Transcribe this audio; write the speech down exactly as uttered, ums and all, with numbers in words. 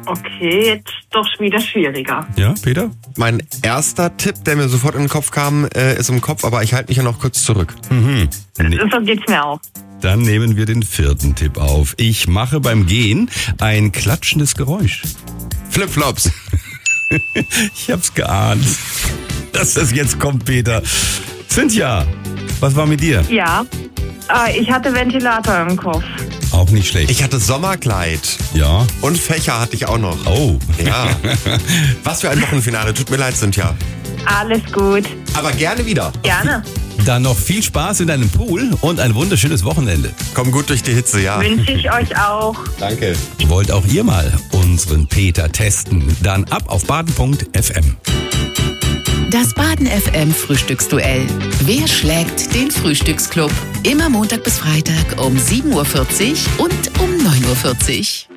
Okay, jetzt doch wieder schwieriger. Ja, Peter? Mein erster Tipp, der mir sofort in den Kopf kam, äh, ist im Kopf, aber ich halte mich ja noch kurz zurück. Mhm. Nee. So geht's mir auch. Dann nehmen wir den vierten Tipp auf. Ich mache beim Gehen ein klatschendes Geräusch. Flipflops. Ich hab's geahnt, dass das jetzt kommt, Peter. Cynthia, was war mit dir? Ja, äh, ich hatte Ventilator im Kopf. Auch nicht schlecht. Ich hatte Sommerkleid. Ja. Und Fächer hatte ich auch noch. Oh. Ja. Was für ein Wochenfinale. Tut mir leid, Cynthia. Alles gut. Aber gerne wieder. Gerne. Dann noch viel Spaß in deinem Pool und ein wunderschönes Wochenende. Komm gut durch die Hitze, ja. Wünsche ich euch auch. Danke. Wollt auch ihr mal unseren Peter testen? Dann ab auf baden punkt f m. Das Baden F M Frühstücksduell. Wer schlägt den Frühstücksclub? Immer Montag bis Freitag um sieben Uhr vierzig und um neun Uhr vierzig.